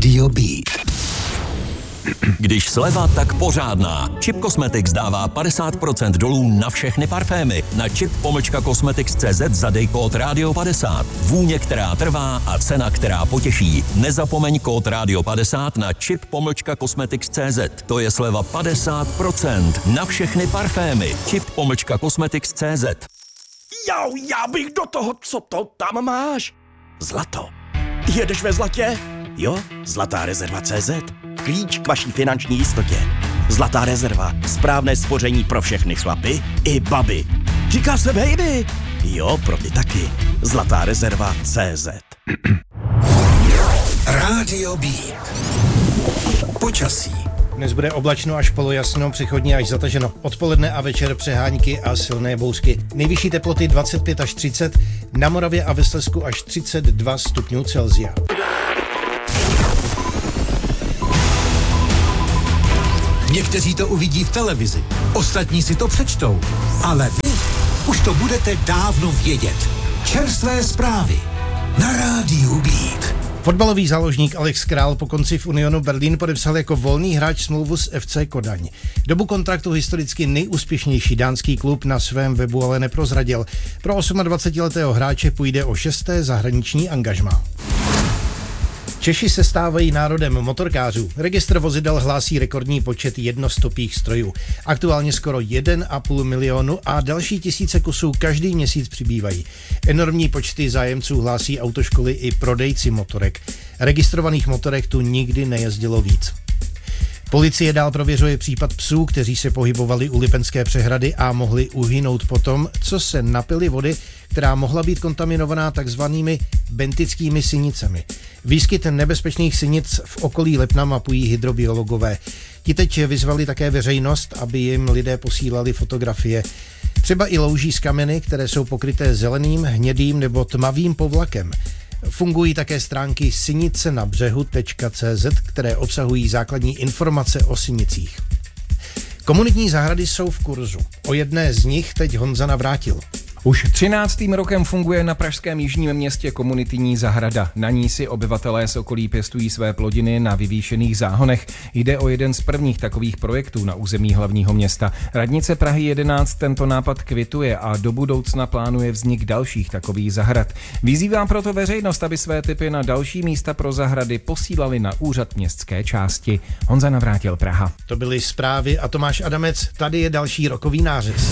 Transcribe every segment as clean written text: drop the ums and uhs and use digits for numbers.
Radio Beat. Když sleva, tak pořádná. Chip Cosmetics dává 50% dolů na všechny parfémy. Na chip-cosmetics.cz zadej kód Radio 50. Vůně, která trvá a cena, která potěší. Nezapomeň kód Radio 50 na chip-cosmetics.cz. To je sleva 50% na všechny parfémy. chip-cosmetics.cz. Jau, já bych do toho, co to tam máš? Zlato. Jedeš ve zlatě? Jo, Zlatá rezerva CZ. Klíč k vaší finanční jistotě. Zlatá rezerva. Správné spoření pro všechny chlapy i baby. Říká se baby. Jo, pro ty taky. Zlatá rezerva CZ. Radio Beat. Počasí. Dnes bude oblačno až polojasno, přechodně až zataženo. Odpoledne a večer přehánky a silné bouřky. Nejvyšší teploty 25 až 30, na Moravě a ve Slezsku až 32 stupňů Celsia. Někteří to uvidí v televizi, ostatní si to přečtou, ale vy už to budete dávno vědět. Čerstvé zprávy na rádiu Beat. Fotbalový záložník Alex Král po konci v Unionu Berlín podepsal jako volný hráč smlouvu s FC Kodaň. Dobu kontraktu historicky nejúspěšnější dánský klub na svém webu ale neprozradil. Pro 28letého hráče půjde o 6. zahraniční angažmá. Češi se stávají národem motorkářů. Registr vozidel hlásí rekordní počet jednostopých strojů. Aktuálně skoro 1,5 milionu a další tisíce kusů každý měsíc přibývají. Enormní počty zájemců hlásí autoškoly i prodejci motorek. Registrovaných motorek tu nikdy nejezdilo víc. Policie dál prověřuje případ psů, kteří se pohybovali u Lipenské přehrady a mohli uhynout potom, co se napili vody, která mohla být kontaminovaná takzvanými bentickými sinicemi. Výskyt nebezpečných sinic v okolí Lipna mapují hydrobiologové. Ti teď vyzvali také veřejnost, aby jim lidé posílali fotografie. Třeba i louží z kameny, které jsou pokryté zeleným, hnědým nebo tmavým povlakem. Fungují také stránky sinicenabřehu.cz, které obsahují základní informace o sinicích. Komunitní zahrady jsou v kurzu. O jedné z nich teď Honza Navrátil. Už 13. rokem funguje na pražském jižním městě komunitní zahrada. Na ní si obyvatelé z okolí pěstují své plodiny na vyvýšených záhonech. Jde o jeden z prvních takových projektů na území hlavního města. Radnice Prahy 11 tento nápad kvituje a do budoucna plánuje vznik dalších takových zahrad. Vyzývá proto veřejnost, aby své tipy na další místa pro zahrady posílali na úřad městské části. Honza Navrátil, Praha. To byly zprávy a Tomáš Adamec, tady je další rokový nářez.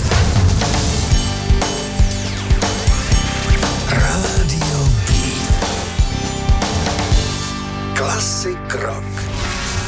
Radio Beat. Classic rock.